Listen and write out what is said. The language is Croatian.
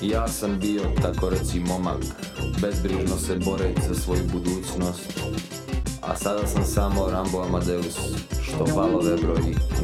Ja sam bio, tako reci, momak, bezbrižno se boreć za svoju budućnost, a sada sam samo Rambo Amadeus, što valove broji